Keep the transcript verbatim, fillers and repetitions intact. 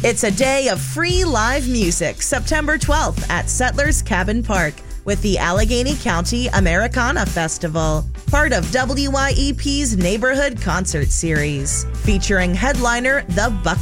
It's a day of free live music, September twelfth at Settlers Cabin Park with the Allegheny County Americana Festival, part of W Y E P's Neighborhood Concert Series, featuring headliner The Buck.